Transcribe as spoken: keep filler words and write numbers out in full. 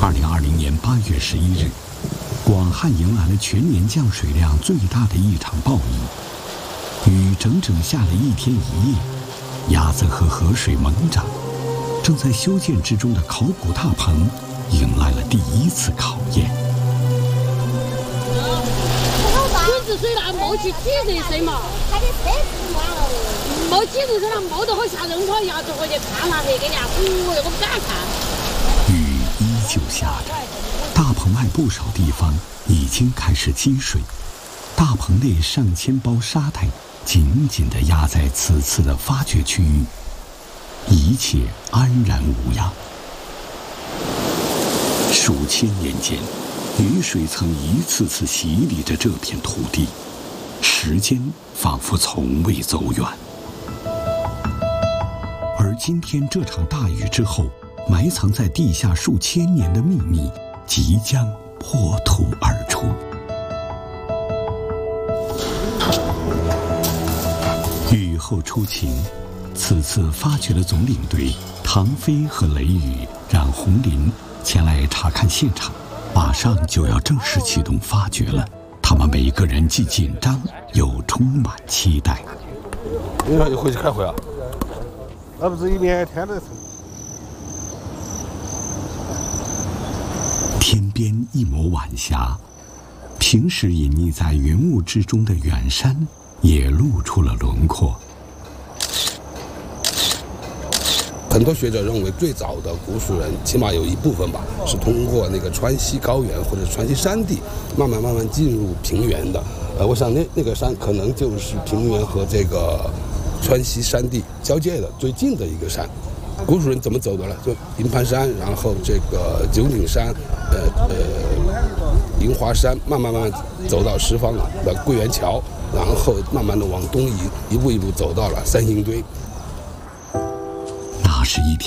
二零二零年八月十一日，广汉迎来了全年降水量最大的一场暴雨，雨整整下了一天一夜，鸭子和河水猛涨。正在修建之中的考古大棚迎来了第一次考验。 水是水那冒起几热水嘛？冒几热水那冒得好吓人，我鸭子回去看了那个呀，哦哟，我不敢看。 雨依旧下着，大棚外不少地方已经开始积水，大棚内上千包沙袋紧紧地压在此次的发掘区域，一切安然无恙。数千年间，雨水曾一次次洗礼着这片土地，时间仿佛从未走远。而今天这场大雨之后，埋藏在地下数千年的秘密即将破土而出。雨后初晴，此次发掘的总领队唐飞和雷雨让红林前来查看现场，马上就要正式启动发掘了。他们每个人既紧张又充满期待。 你说你回去开会啊？那不是一年天的。 天边一抹晚霞，平时隐匿在云雾之中的远山也露出了轮廓。 很多学者认为，最早的古蜀人起码有一部分吧，是通过那个川西高原或者川西山地，慢慢慢慢进入平原的。呃，我想那那个山可能就是平原和这个川西山地交界的最近的一个山。古蜀人怎么走的呢？就银盘山，然后这个九鼎山，呃呃，银华山，慢慢慢慢走到十方的桂园桥，然后慢慢的往东移，一步一步走到了三星堆。 那是一天。